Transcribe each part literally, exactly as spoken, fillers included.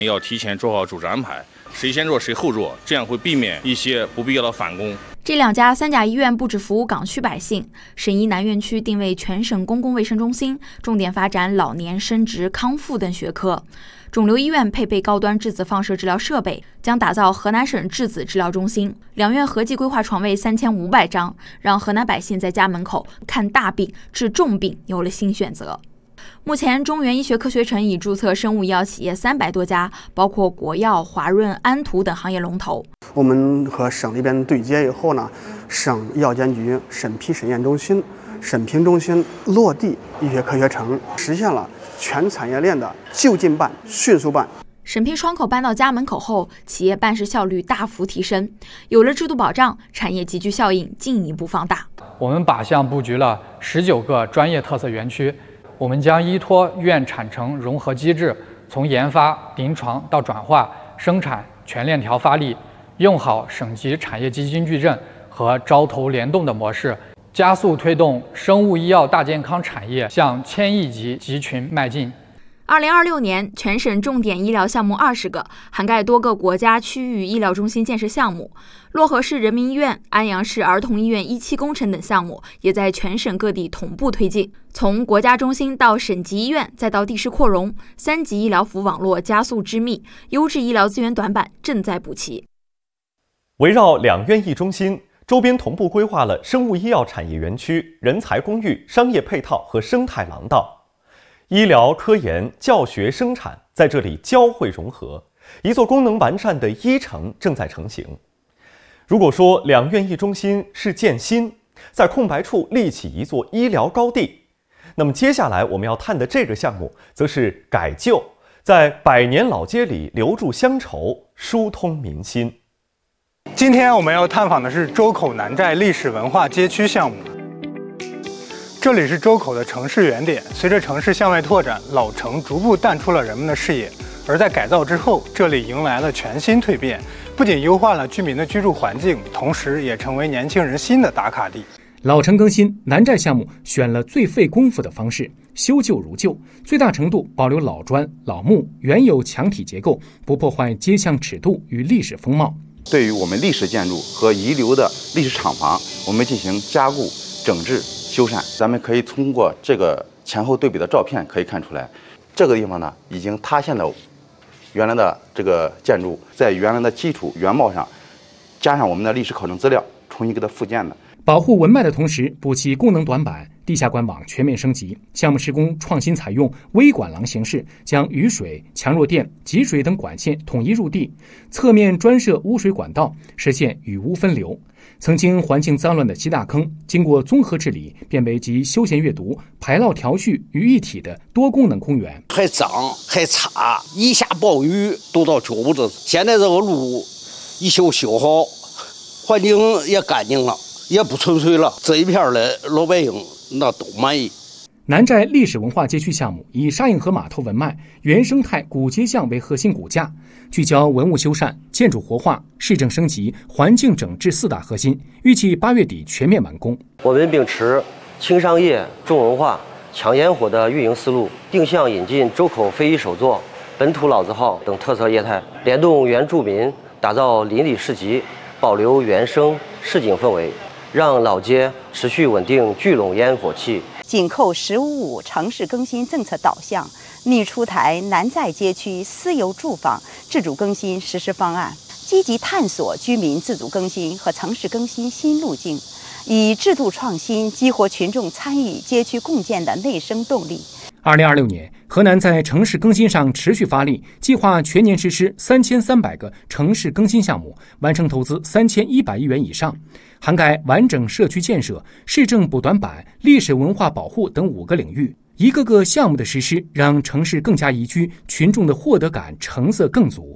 要提前做好组织安排，谁先做谁后做，这样会避免一些不必要的返工。 这两家三甲医院不只服务港区百姓，省医南院区定位全省公共卫生中心，重点发展老年生殖康复等学科。肿瘤医院配备高端质子放射治疗设备，将打造河南省质子治疗中心。两院合计规划床位三千五百张，让河南百姓在家门口看大病、治重病有了新选择。目前，中原医学科学城已注册生物医药企业三百多家，包括国药、华润、安图等行业龙头。 我们和省那边对接以后呢，省医药监局审批审验中心、审评中心落地医学科学城，实现了全产业链的就近办、迅速办。 审批窗口搬到家门口后，企业办事效率大幅提升，有了制度保障，产业集聚效应进一步放大。 我们靶向布局了十九个专业特色园区，我们将依托院产城融合机制，从研发、临床到转化、生产全链条发力，用好省级产业基金矩阵和招投联动的模式，加速推动生物医药大健康产业向千亿级集群迈进。 二零二六年，全省重点医疗项目二十个，涵盖多个国家区域医疗中心建设项目。漯河市人民医院、安阳市儿童医院一期工程等项目也在全省各地同步推进。从国家中心到省级医院，再到地市扩容，三级医疗服务网络加速织密，优质医疗资源短板正在补齐。 围绕两院一中心，周边同步规划了生物医药产业园区、人才公寓、商业配套和生态廊道。医疗、科研、教学、生产在这里交汇融合，一座功能完善的医城正在成型。如果说两院一中心是建新，在空白处立起一座医疗高地，那么接下来我们要探的这个项目则是改旧，在百年老街里留住乡愁，疏通民心。 今天我们要探访的是周口南寨历史文化街区项目。这里是周口的城市原点，随着城市向外拓展，老城逐步淡出了人们的视野。而在改造之后，这里迎来了全新蜕变，不仅优化了居民的居住环境，同时也成为年轻人新的打卡地。 老城更新南寨项目选了最费功夫的方式，修旧如旧，最大程度保留老砖、老木原有墙体结构，不破坏街巷尺度与历史风貌。 对于我们历史建筑和遗留的历史厂房，我们进行加固、整治、修缮。咱们可以通过这个前后对比的照片可以看出来，这个地方呢已经塌陷了原来的这个建筑，在原来的基础原貌上加上我们的历史考证资料，重新给它复建的。 保护文脉的同时，补齐功能短板，地下管网全面升级。项目施工创新采用微管廊形式，将雨水、强弱电、集水等管线统一入地，侧面专设污水管道，实现雨污分流。曾经环境脏乱的七大坑，经过综合治理，变为集休闲阅读、排涝调蓄于一体的多功能公园。 还脏还差，一下暴雨都到脚不子。现在这个路一修修好，环境也干净了，也不纯粹了，这一片的老百姓那都满意。 南寨历史文化街区项目以沙映河码头文脉、原生态古街巷为核心骨架，聚焦文物修缮、建筑活化、市政升级、环境整治四大核心，预计八月底全面完工。 我们秉持轻商业、重文化、抢烟火的运营思路，定向引进周口非遗手作、本土老字号等特色业态，联动原住民，打造邻里市集，保留原生市井氛围，让老街持续稳定聚拢烟火气。 紧扣“十五五”城市更新政策导向，拟出台南寨街区私有住房自主更新实施方案，积极探索居民自主更新和城市更新新路径，以制度创新激活群众参与街区共建的内生动力。 二零二六年，河南在城市更新上持续发力，计划全年实施三千三百个城市更新项目，完成投资三千一百亿元以上，涵盖完整社区建设、市政补短板、历史文化保护等五个领域。一个个项目的实施，让城市更加宜居，群众的获得感、成色更足。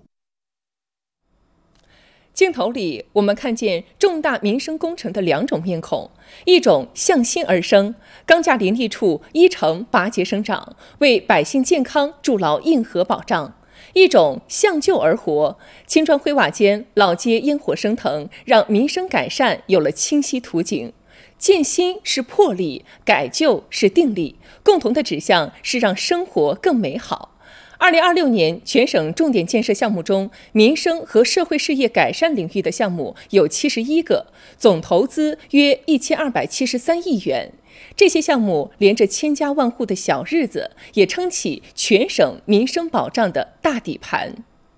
镜头里，我们看见重大民生工程的两种面孔：一种向心而生，钢架林立处，一城拔节生长，为百姓健康筑牢硬核保障；一种向旧而活，青砖灰瓦间，老街烟火升腾，让民生改善有了清晰图景。建新是魄力，改旧是定力，共同的指向是让生活更美好。 二零二六年，全省重点建设项目中，民生和社会事业改善领域的项目有七十一个，总投资约一千二百七十三亿元。这些项目连着千家万户的小日子，也撑起全省民生保障的大底盘。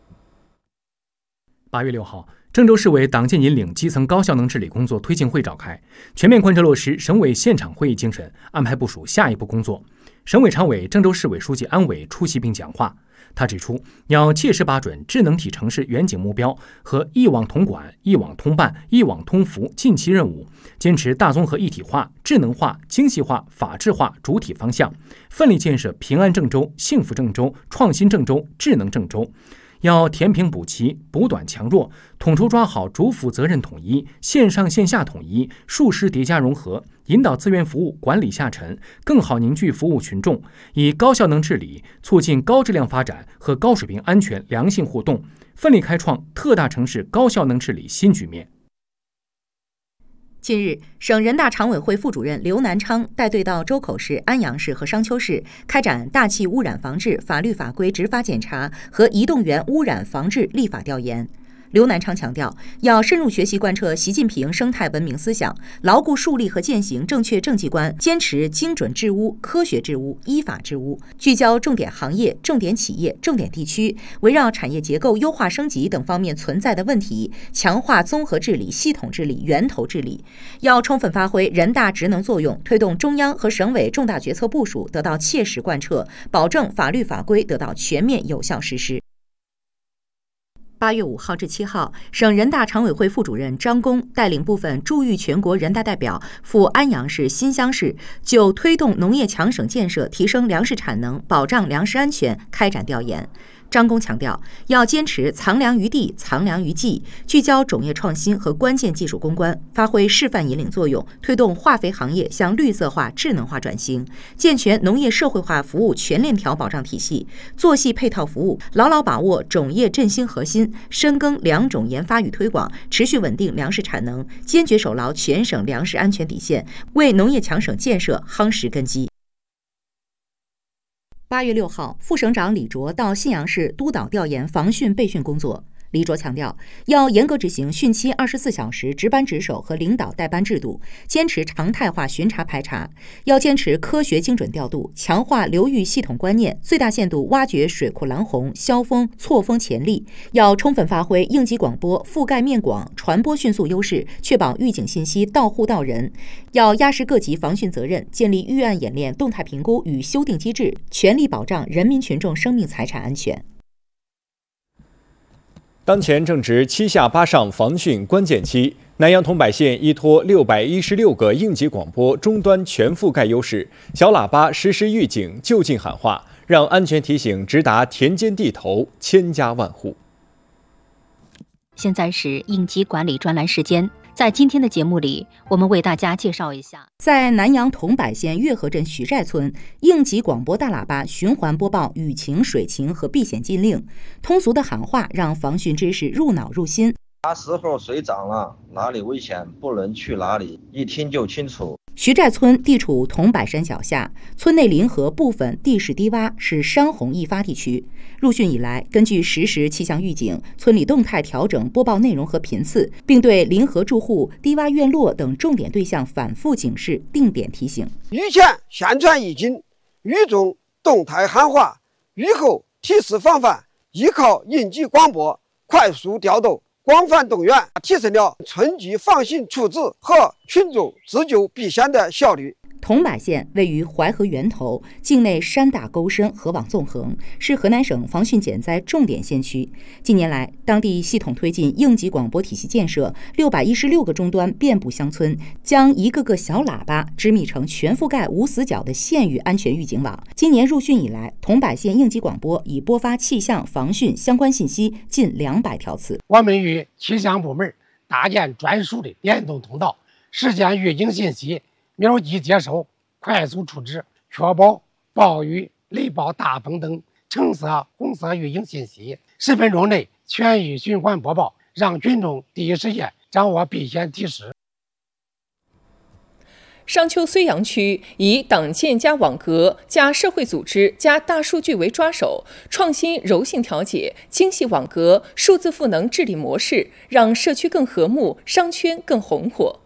八月六号，郑州市委党建引领基层高效能治理工作推进会召开，全面贯彻落实省委现场会议精神，安排部署下一步工作。省委常委、郑州市委书记安伟出席并讲话。他指出，要切实把准智能体城市远景目标和一网统管、一网通办、一网通服近期任务，坚持大综合一体化、智能化、精细化、法治化主体方向，奋力建设平安郑州、幸福郑州、创新郑州、智能郑州。要填平补齐、补短强弱，统筹抓好主辅责任统一、线上线下统一、数师叠加融合，引导资源服务管理下沉，更好凝聚服务群众，以高效能治理促进高质量发展和高水平安全良性互动，奋力开创特大城市高效能治理新局面。 近日，省人大常委会副主任刘南昌带队到周口市、安阳市和商丘市开展大气污染防治法律法规执法检查和移动源污染防治立法调研。刘南昌强调，要深入学习贯彻习近平生态文明思想，牢固树立和践行正确政绩观，坚持精准治污、科学治污、依法治污，聚焦重点行业、重点企业、重点地区，围绕产业结构优化升级等方面存在的问题，强化综合治理、系统治理、源头治理。要充分发挥人大职能作用，推动中央和省委重大决策部署得到切实贯彻，保证法律法规得到全面有效实施。八月五号至七号，省人大常委会副主任张工带领部分驻豫全国人大代表赴安阳市、新乡市，就推动农业强省建设、提升粮食产能、保障粮食安全开展调研。张工强调，要坚持藏粮于地、藏粮于技，聚焦种业创新和关键技术攻关，发挥示范引领作用，推动化肥行业向绿色化、智能化转型，健全农业社会化服务全链条保障体系，做细配套服务，牢牢把握种业振兴核心，深耕粮种研发与推广，持续稳定粮食产能，坚决守牢全省粮食安全底线，为农业强省建设夯实根基。八月六号，副省长李卓到信阳市督导调研防汛备训工作。李卓强调，要严格执行汛期二十四小时值班值守和领导带班制度，坚持常态化巡查排查，要坚持科学精准调度，强化流域系统观念，最大限度挖掘水库拦洪、消峰、错峰潜力，要充分发挥应急广播覆盖面广、传播迅速优势，确保预警信息到户到人。要压实各级防汛责任，建立预案演练动态评估与修订机制，全力保障人民群众生命财产安全。 当前正值七下八上防汛关键期，南阳桐柏县依托六百一十六个应急广播终端全覆盖优势，小喇叭实时预警、就近喊话，让安全提醒直达田间地头、千家万户。 现在是应急管理专栏时间。在今天的节目里，我们为大家介绍一下， 在南阳桐柏县月河镇许寨村，应急广播大喇叭循环播报雨情、水情和避险禁令，通俗的喊话让防汛知识入脑入心。 啥时候水涨了，哪里危险，不能去哪里，一听就清楚。 徐寨村地处桐柏山脚下，村内临河部分地势低洼，是山洪易发地区。入汛以来，根据实时气象预警，村里动态调整播报内容和频次，并对临河住户、低洼院落等重点对象反复警示、定点提醒。 雨前宣传预警，雨中动态喊话，雨后提示防范，依靠应急广播快速调度，广泛动员，提升了村居防汛处置和群众自救避险的效率。 桐柏县位于淮河源头，境内山大沟深，河网纵横，是河南省防汛减灾重点县区。近年来，当地系统推进应急广播体系建设，六百一十六个终端遍布乡村，将一个个小喇叭织密成全覆盖无死角的县域安全预警网。今年入汛以来，桐柏县应急广播已播发气象、防汛相关信息近两百条次。 我们与气象部门搭建专属的联动通道，实现预警信息秒级接收、快速处置，确保暴雨、雷暴、大风等橙色、红色预警信息十分钟内全域循环播报，让群众第一时间掌握避险提示。 商丘睢阳区以党建加网格加社会组织加大数据为抓手，创新柔性调解、精细网格、数字赋能治理模式，让社区更和睦，商圈更红火。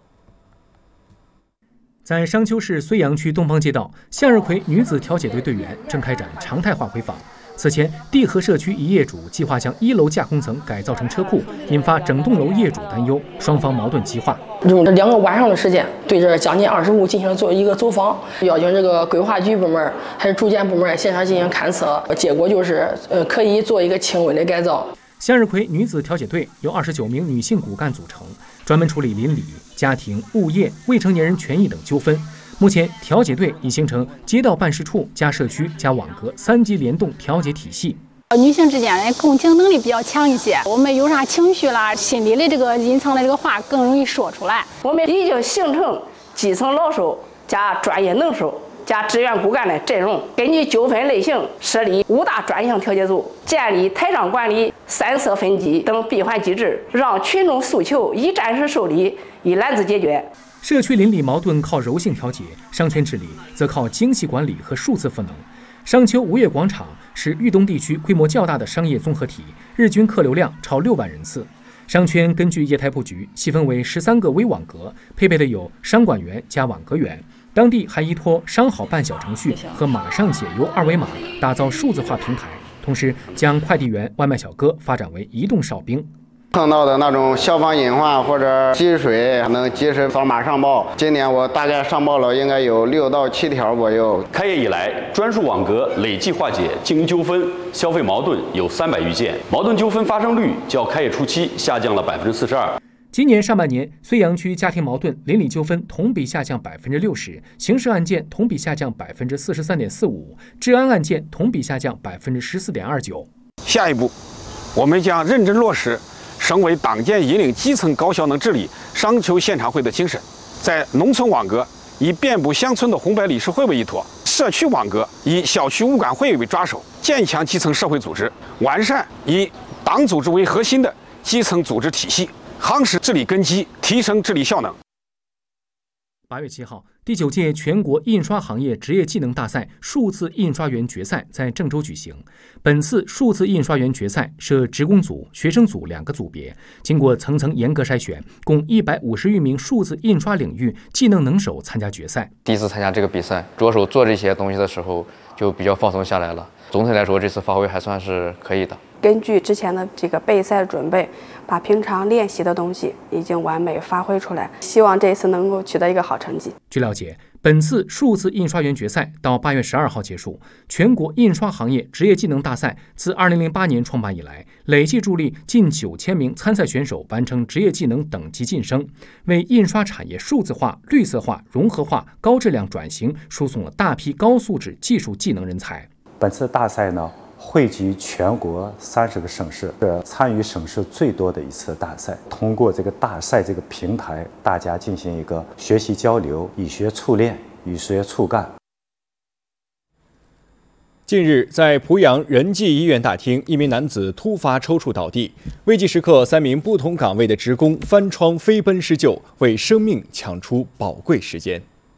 在商丘市睢阳区东方街道，向日葵女子调解队队员正开展常态化回访。此前，地河社区一业主计划将一楼架空层改造成车库，引发整栋楼业主担忧，双方矛盾激化。 用这两个晚上的时间，对这将近二十户进行了做一个走访，邀请这个规划局部门还是住建部门现场进行勘测，结果就是呃可以做一个轻微的改造。 向日葵女子调解队由二十九名女性骨干组成，专门处理邻里、家庭、物业、未成年人权益等纠纷。目前，调解队已形成街道办事处加社区加网格三级联动调解体系。 女性之间的共情能力比较强一些，我们有啥情绪啦，心里的这个隐藏的这个话更容易说出来。 我们已经形成基层老手加专业能手加志愿骨干的阵容，根据纠纷类型设立五大专项调解组，建立台上管理、三色分级等闭环机制，让群众诉求一站式受理，一揽子解决。 社区邻里矛盾靠柔性调解，商圈治理则靠精细管理和数字赋能。商丘吴越广场是豫东地区规模较大的商业综合体，日均客流量超六万人次。商圈根据业态布局细分为十三个微网格，配备的有商管员加网格员。当地还依托商好办小程序和马上解忧二维码，打造数字化平台，同时将快递员、外卖小哥发展为移动哨兵。 碰到的那种消防隐患或者积水，能及时扫码上报。今年我大概上报了应该有六到七条左右。 开业以来，专属网格累计化解经营纠纷、消费矛盾有三百余件，矛盾纠纷发生率较开业初期下降了百分之四十二。 今年上半年，睢阳区家庭矛盾、邻里纠纷同比下降百分之六十，刑事案件同比下降百分之四十三点四五，治安案件同比下降百分之十四点二九。 下一步，我们将认真落实省委党建引领基层高效能治理商丘现场会的精神，在农村网格以遍布乡村的红白理事会为依托，社区网格以小区物管会为抓手，坚强基层社会组织，完善以党组织为核心的基层组织体系，夯实治理根基，提升治理效能。 八月七号，第九届全国印刷行业职业技能大赛数字印刷员决赛在郑州举行。本次数字印刷员决赛设职工组、学生组两个组别，经过层层严格筛选，共一百五十余名数字印刷领域技能能手参加决赛。 第一次参加这个比赛，着手做这些东西的时候就比较放松下来了。总体来说，这次发挥还算是可以的。 根据之前的这个备赛准备，把平常练习的东西已经完美发挥出来，希望这次能够取得一个好成绩。 据了解，本次数字印刷员决赛到八月十二号结束。全国印刷行业职业技能大赛自二零零八年创办以来，累计助力近九千名参赛选手完成职业技能等级晋升，为印刷产业数字化、绿色化、融合化、高质量转型输送了大批高素质技术技能人才。 本次大赛呢，汇集全国三十个省市，是参与省市最多的一次大赛。通过这个大赛这个平台，大家进行一个学习交流，以学促练，以学促干。 近日，在濮阳仁济医院大厅，一名男子突发抽搐倒地，危急时刻，三名不同岗位的职工翻窗飞奔施救，为生命抢出宝贵时间。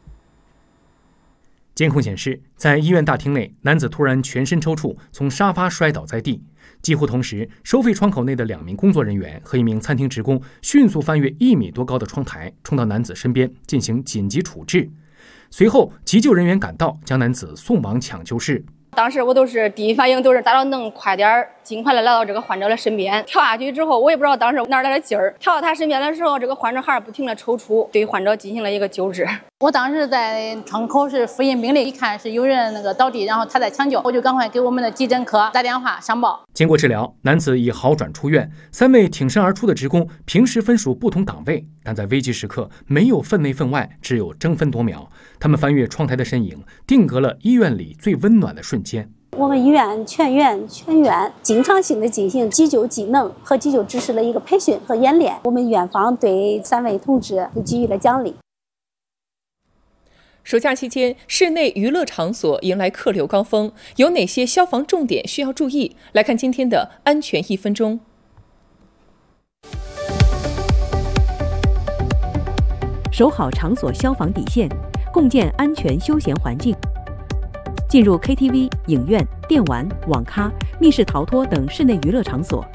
监控显示，在医院大厅内，男子突然全身抽搐，从沙发摔倒在地。几乎同时，收费窗口内的两名工作人员和一名餐厅职工迅速翻越一米多高的窗台，冲到男子身边进行紧急处置。随后，急救人员赶到，将男子送往抢救室。 当时我都是第一反应都是咋着能快点尽快的来到这个患者的身边。跳下去之后，我也不知道当时哪来的劲儿，跳到他身边的时候，这个患者还是不停的抽搐，对患者进行了一个救治。 我当时在窗口是复印病例，一看是有人那个倒地，然后他在抢救，我就赶快给我们的急诊科打电话上报。 经过治疗，男子已好转出院。三位挺身而出的职工平时分属不同岗位，但在危急时刻没有分内分外，只有争分夺秒。他们翻越窗台的身影，定格了医院里最温暖的瞬间。 我们医院全院全院经常性的进行急救技能和急救知识的一个培训和演练，我们院方对三位同志都给予了奖励。 暑假期间，室内娱乐场所迎来客流高峰，有哪些消防重点需要注意？来看今天的安全一分钟。 守好场所消防底线， 共建安全休闲环境。进入 K T V、影院、电玩、网咖、密室逃脱等室内娱乐场所，